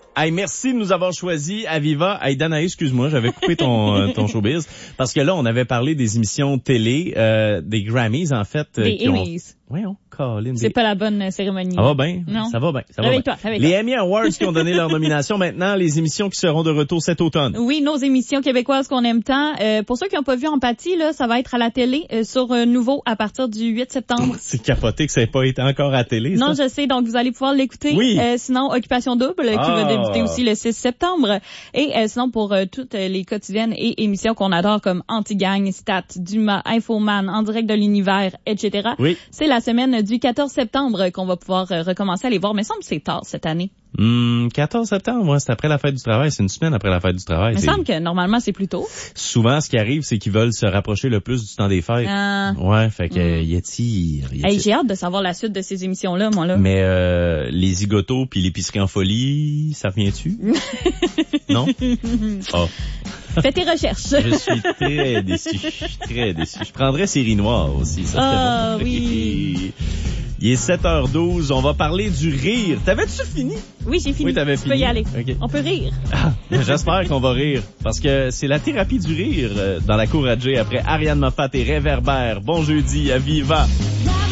Hey, merci de nous avoir choisis. Aviva, hey, Danae, excuse-moi, j'avais coupé ton showbiz. Parce que là, on avait parlé des émissions télé, des Grammys, en fait. Des Emmys. Voyons, Colin. C'est pas la bonne cérémonie. Ça va bien? Non. Ça va bien. Ça va bien. Les Emmy Awards qui ont donné leur nomination, maintenant, les émissions qui seront de retour cet automne. Oui, nos émissions québécoises qu'on aime tant. Pour ceux qui n'ont pas vu Empathie, là, ça va être à la télé sur Nouveau à partir du 8 septembre. C'est capoté que ça n'ait pas été encore à la télé, ça. Non, je sais, donc vous allez pouvoir l'écouter. Oui. Sinon, Occupation Double, qui va débuter aussi le 6 septembre. Et sinon, pour toutes les quotidiennes et émissions qu'on adore comme Anti-Gang, Stat, Dumas, Infoman, En direct de l'univers, etc. Oui. C'est la semaine du 14 septembre qu'on va pouvoir recommencer à les voir. Mais semble que c'est tard cette année. 14 septembre, moi, c'est après la fête du travail. C'est une semaine après la fête du travail. Il me semble que normalement, c'est plus tôt. Souvent, ce qui arrive, c'est qu'ils veulent se rapprocher le plus du temps des fêtes. Ouais, fait que y a-t-il... Hey, j'ai hâte de savoir la suite de ces émissions-là, moi, là. Mais les zigotos puis l'épicerie en folie, ça revient-tu? Non? Oh. Fais tes recherches. Je suis très déçu. Je prendrais Série Noire aussi. Ça, bon. Oui. Il est 7h12. On va parler du rire. T'avais-tu fini? Oui, j'ai fini. Oui, t'avais fini. Tu peux y aller. Okay. On peut rire. J'espère qu'on va rire. Parce que c'est la thérapie du rire dans la cour à Jay après Ariane Moffat et Réverbère. Bon jeudi à Viva.